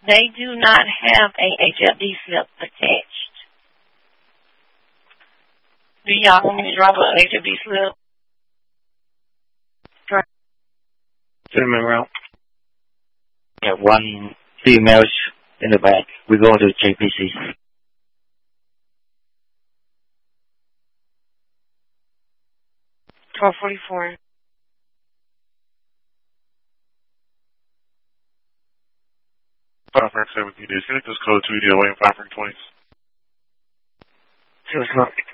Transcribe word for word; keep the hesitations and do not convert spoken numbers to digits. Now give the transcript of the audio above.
They do not have a H F D slip attached. Do y'all want me to drop a H F D slip? Cinnamon route. Yeah, one female in the back. We go to J P C. twelve forty-four. five Frank seven P D. Select this code two D away in five Frank twenties. Two o'clock.